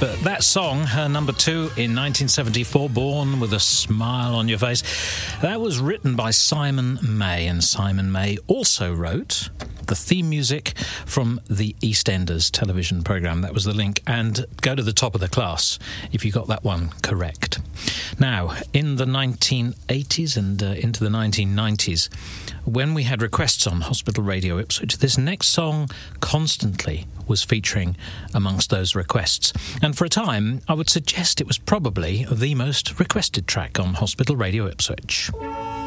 But that song, her number 2 in 1974, Born with a Smile on Your Face, that was written by Simon May, and Simon May also wrote the theme music from the EastEnders television programme. That was the link. And go to the top of the class if you got that one correct. Now, in the 1980s and into the 1990s, when we had requests on Hospital Radio Ipswich, this next song constantly was featuring amongst those requests. And for a time, I would suggest it was probably the most requested track on Hospital Radio Ipswich.